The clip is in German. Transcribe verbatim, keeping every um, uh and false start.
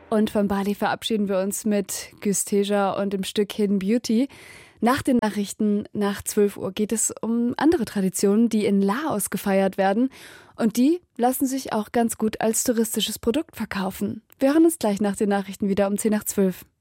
Und von Bali verabschieden wir uns mit Gysteja und dem Stück Hidden Beauty. Nach den Nachrichten nach zwölf Uhr geht es um andere Traditionen, die in Laos gefeiert werden. Und die lassen sich auch ganz gut als touristisches Produkt verkaufen. Wir hören uns gleich nach den Nachrichten wieder um zehn nach zwölf.